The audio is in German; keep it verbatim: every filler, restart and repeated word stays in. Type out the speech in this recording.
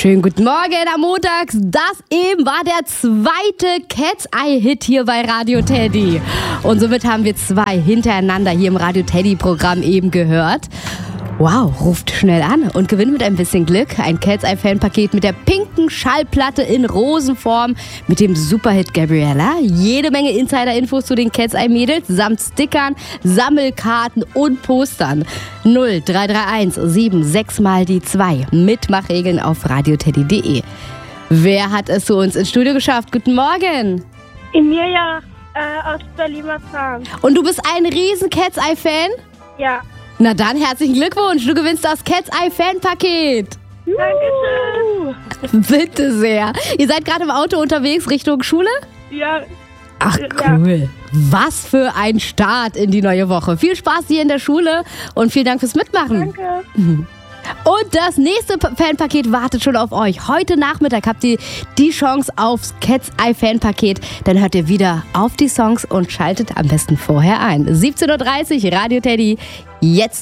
Schönen guten Morgen am Montag. Das eben war der zweite Cat's Eye Hit hier bei Radio Teddy. Und somit haben wir zwei hintereinander hier im Radio Teddy Programm eben gehört. Wow, ruft schnell an und gewinnt mit ein bisschen Glück ein Cat's Eye Fanpaket mit der pinken Schallplatte in Rosenform mit dem Superhit Gabriella. Jede Menge Insider-Infos zu den Cat's Eye Mädels samt Stickern, Sammelkarten und Postern. null drei drei eins sieben sechs mal die zwei. Mitmachregeln auf radioteddy punkt de. Wer hat es zu uns ins Studio geschafft? Guten Morgen. Emilia äh, aus Berlin-Marzahn. Und du bist ein riesen Cat's Eye Fan? Ja. Na dann, herzlichen Glückwunsch. Du gewinnst das Cat's Eye Fanpaket. Dankeschön. Bitte sehr. Ihr seid gerade im Auto unterwegs Richtung Schule? Ja. Ach cool. Was für ein Start in die neue Woche. Viel Spaß hier in der Schule und vielen Dank fürs Mitmachen. Danke. Und das nächste Fanpaket wartet schon auf euch. Heute Nachmittag habt ihr die Chance aufs Cat's Eye Fanpaket. Dann hört ihr wieder auf die Songs und schaltet am besten vorher ein. siebzehn Uhr dreißig, Radio Teddy. Jetzt